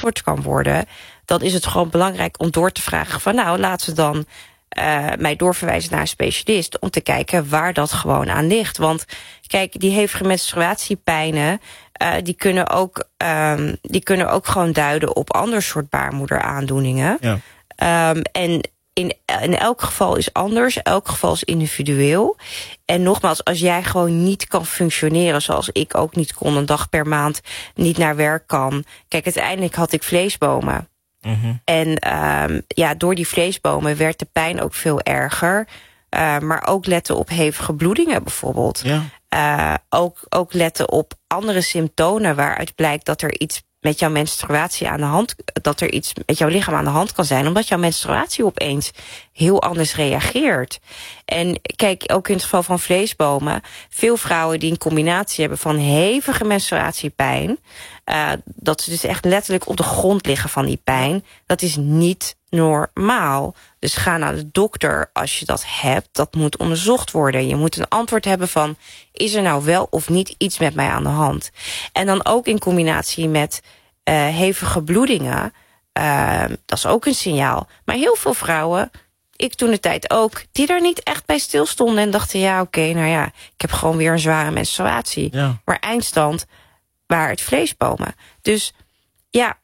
beantwoord kan worden, dan is het gewoon belangrijk om door te vragen van nou, laten we dan mij doorverwijzen naar een specialist om te kijken waar dat gewoon aan ligt. Want kijk, die hevige menstruatiepijnen, die kunnen ook gewoon duiden op ander soort baarmoederaandoeningen. Ja. En in elk geval is anders, elk geval is individueel. En nogmaals, als jij gewoon niet kan functioneren, zoals ik ook niet kon, een dag per maand niet naar werk kan. Kijk, uiteindelijk had ik vleesbomen. Mm-hmm. En door die vleesbomen werd de pijn ook veel erger. Maar ook letten op hevige bloedingen bijvoorbeeld. Ja. Ook letten op andere symptomen waaruit blijkt dat er iets met jouw menstruatie aan de hand, dat er iets met jouw lichaam aan de hand kan zijn, omdat jouw menstruatie opeens heel anders reageert. En kijk, ook in het geval van vleesbomen, veel vrouwen die een combinatie hebben van hevige menstruatiepijn, dat ze dus echt letterlijk op de grond liggen van die pijn, dat is niet normaal. Dus ga naar de dokter als je dat hebt. Dat moet onderzocht worden. Je moet een antwoord hebben van, is er nou wel of niet iets met mij aan de hand? En dan ook in combinatie met hevige bloedingen. Dat is ook een signaal. Maar heel veel vrouwen, ik toen de tijd ook, die daar niet echt bij stilstonden en dachten, ja, oké, ik heb gewoon weer een zware menstruatie. Ja. Maar eindstand waren het vleesbomen. Dus ja,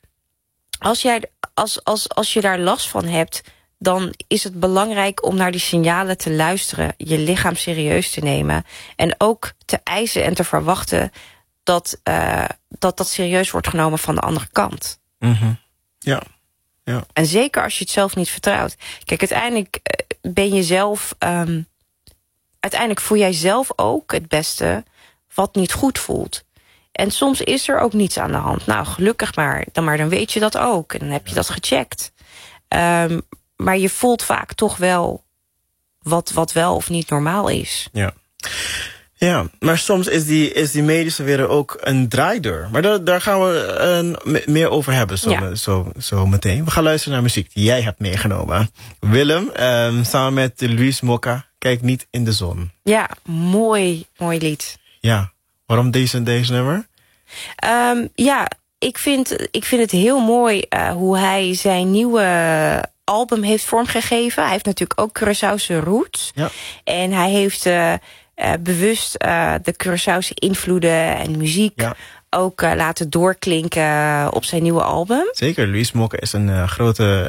als je daar last van hebt, dan is het belangrijk om naar die signalen te luisteren, je lichaam serieus te nemen en ook te eisen en te verwachten dat serieus wordt genomen van de andere kant. Mm-hmm. Ja. Ja. En zeker als je het zelf niet vertrouwt. Kijk, uiteindelijk ben je zelf, uiteindelijk voel jij zelf ook het beste wat niet goed voelt. En soms is er ook niets aan de hand. Nou, gelukkig maar dan weet je dat ook. En dan heb je dat gecheckt. Maar je voelt vaak toch wel wat wel of niet normaal is. Ja. Ja, maar soms is die medische wereld ook een draaideur. Maar daar gaan we meer over hebben zo meteen. We gaan luisteren naar muziek die jij hebt meegenomen. Willem, samen met Louise Mokka, Kijk niet in de zon. Ja, mooi lied. Ja, waarom deze nummer? Ik vind het heel mooi hoe hij zijn nieuwe album heeft vormgegeven. Hij heeft natuurlijk ook Curaçaose roots. Ja. En hij heeft bewust de Curaçaose invloeden en muziek ook laten doorklinken op zijn nieuwe album. Zeker, Louise Mokka is een grote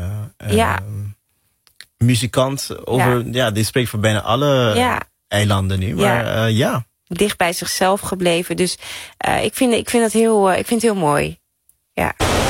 muzikant. Die spreekt voor bijna alle eilanden nu. Maar dicht bij zichzelf gebleven. Dus ik vind het heel mooi. Ja.